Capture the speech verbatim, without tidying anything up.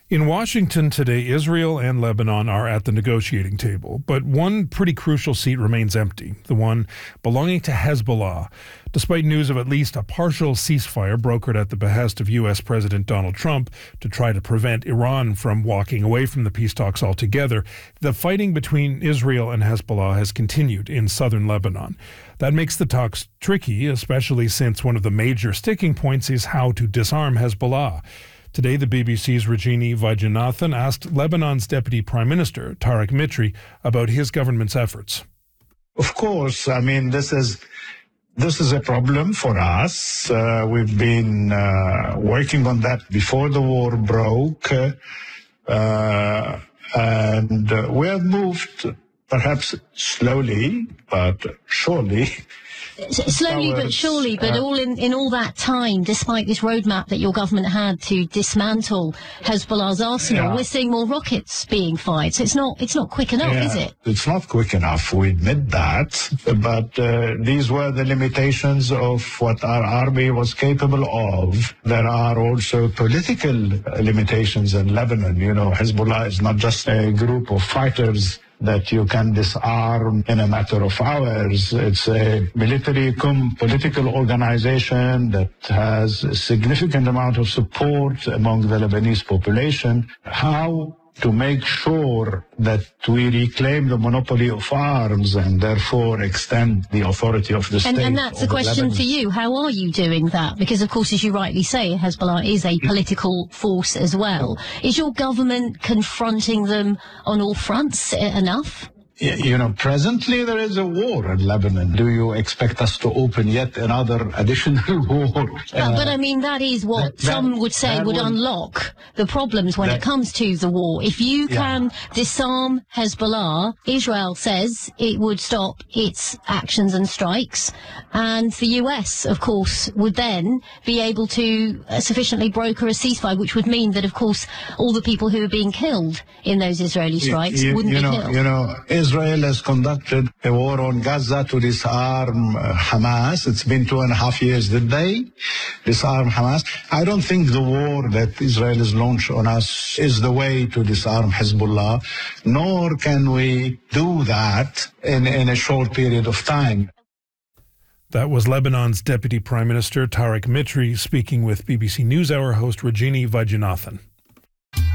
In Washington today, Israel and Lebanon are at the negotiating table, but one pretty crucial seat remains empty, the one belonging to Hezbollah. Despite news of at least a partial ceasefire brokered at the behest of U S President Donald Trump to try to prevent Iran from walking away from the peace talks altogether, the fighting between Israel and Hezbollah has continued in southern Lebanon. That makes the talks tricky, especially since one of the major sticking points is how to disarm Hezbollah. Today, the B B C's Rajini Vaidyanathan asked Lebanon's Deputy Prime Minister, Tariq Mitri, about his government's efforts. Of course, I mean, this is this is a problem for us. Uh, we've been uh, working on that before the war broke, uh, and uh, we have moved, perhaps slowly, but surely. Slowly but surely, but all in, in all that time, despite this roadmap that your government had to dismantle Hezbollah's arsenal, yeah. we're seeing more rockets being fired. So it's not it's not quick enough, yeah, is it? It's not quick enough, we admit that. But uh, these were the limitations of what our army was capable of. There are also political limitations in Lebanon. You know, Hezbollah is not just a group of fighters that you can disarm in a matter of hours. It's a military cum political organization that has a significant amount of support among the Lebanese population. How to make sure that we reclaim the monopoly of arms and therefore extend the authority of the state. And, and that's a question for you. How are you doing that? Because, of course, as you rightly say, Hezbollah is a political force as well. Is your government confronting them on all fronts enough? You know, presently there is a war in Lebanon. Do you expect us to open yet another additional war? No, uh, but I mean, that is what that, some would say would, would unlock the problems when that, it comes to the war. If you yeah. can disarm Hezbollah, Israel says it would stop its actions and strikes. And the U S, of course, would then be able to uh, sufficiently broker a ceasefire, which would mean that, of course, all the people who are being killed in those Israeli strikes you, wouldn't you be know, killed. You know, Israel has conducted a war on Gaza to disarm uh, Hamas. It's been two and a half years, did they? Disarm Hamas. I don't think the war that Israel has launched on us is the way to disarm Hezbollah, nor can we do that in, in a short period of time. That was Lebanon's Deputy Prime Minister Tariq Mitri speaking with B B C NewsHour host Rajini Vaidyanathan.